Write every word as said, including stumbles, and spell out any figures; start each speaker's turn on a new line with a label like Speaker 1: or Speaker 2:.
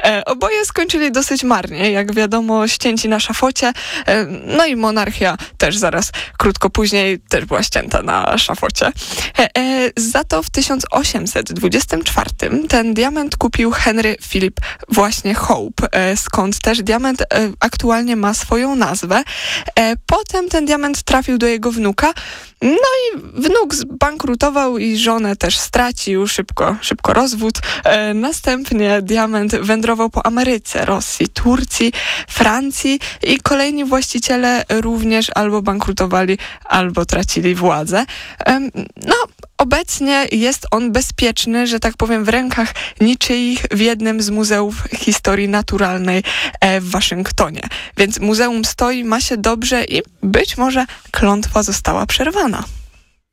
Speaker 1: E, oboje skończyli dosyć marnie, jak wiadomo, ścięci na szafocie. E, no i monarchia też zaraz, krótko później, też była ścięta na szafocie. E, e, za to w tysiąc osiemset dwudziestym czwartym ten diament kupił Henry Philip właśnie Hope, e, skąd też diament e, aktualnie ma swoją nazwę. E, potem ten diament trafił do jego wnuka, no i wnuk zbankrutował i żonę też stracił, szybko, szybko rozwód. E, następnie diament wędrował po Ameryce, Rosji, Turcji, Francji i kolejni właściciele również albo bankrutowali, albo tracili władzę. E, no, obecnie jest on bezpieczny, że tak powiem, w rękach niczyich w jednym z muzeów historii naturalnej e, w Waszyngtonie. Więc muzeum stoi, ma się dobrze i być może klątwa została przerwana.